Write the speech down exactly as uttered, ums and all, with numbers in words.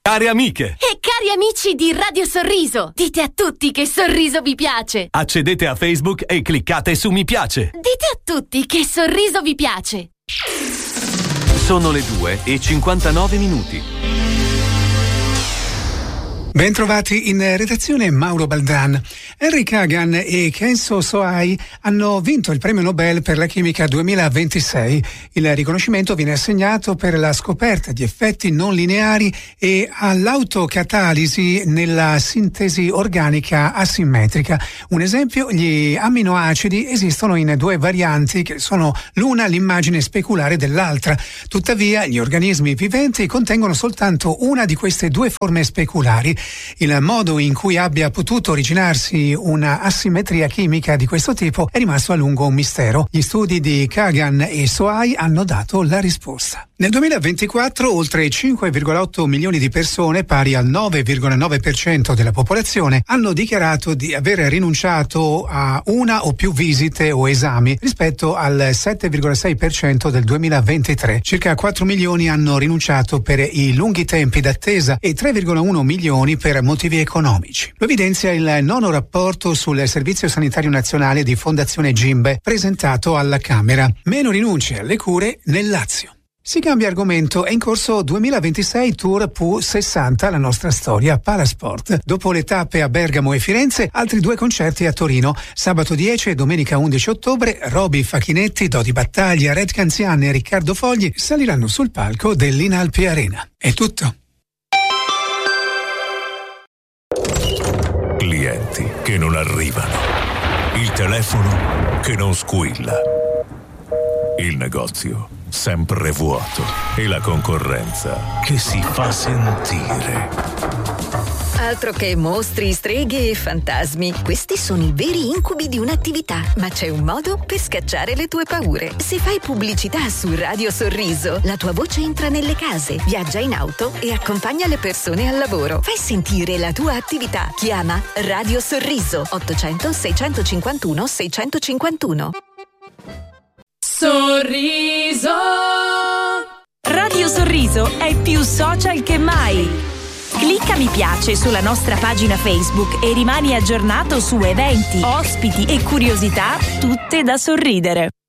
Care amiche e cari amici di Radio Sorriso, dite a tutti che Sorriso vi piace. Accedete a Facebook e cliccate su mi piace. Dite a tutti che Sorriso vi piace. Sono le due e cinquantanove minuti. Bentrovati in redazione Mauro Baldran. Henry Kagan e Kenzo Sohai hanno vinto il premio Nobel per la chimica duemilaventisei. Il riconoscimento viene assegnato per la scoperta di effetti non lineari e all'autocatalisi nella sintesi organica asimmetrica. Un esempio, gli amminoacidi esistono in due varianti che sono l'una l'immagine speculare dell'altra. Tuttavia, gli organismi viventi contengono soltanto una di queste due forme speculari. Il modo in cui abbia potuto originarsi una asimmetria chimica di questo tipo è rimasto a lungo un mistero. Gli studi di Kagan e Sohai hanno dato la risposta. Nel duemilaventiquattro oltre cinque virgola otto milioni di persone, pari al nove virgola nove per cento della popolazione, hanno dichiarato di aver rinunciato a una o più visite o esami rispetto al sette virgola sei per cento del duemilaventitré. Circa quattro milioni hanno rinunciato per i lunghi tempi d'attesa e tre virgola uno milioni per motivi economici. Lo evidenzia il nono rapporto sul Servizio Sanitario Nazionale di Fondazione Gimbe presentato alla Camera. Meno rinunce alle cure nel Lazio. Si cambia argomento, è in corso duemilaventisei Tour P U sessanta, la nostra storia Palasport. Dopo le tappe a Bergamo e Firenze, altri due concerti a Torino. Sabato dieci e domenica undici ottobre, Roby Facchinetti, Dodi Battaglia, Red Canzian e Riccardo Fogli saliranno sul palco dell'Inalpi Arena. È tutto. Clienti che non arrivano, il telefono che non squilla, il negozio sempre vuoto e la concorrenza che si fa sentire. Altro che mostri, streghe e fantasmi. Questi sono i veri incubi di un'attività, ma c'è un modo per scacciare le tue paure. Se fai pubblicità su Radio Sorriso, la tua voce entra nelle case, viaggia in auto e accompagna le persone al lavoro. Fai sentire la tua attività. Chiama Radio Sorriso ottocento seicentocinquantuno seicentocinquantuno. Sorriso. Radio Sorriso è più social che mai. Clicca mi piace sulla nostra pagina Facebook e rimani aggiornato su eventi, ospiti e curiosità tutte da sorridere.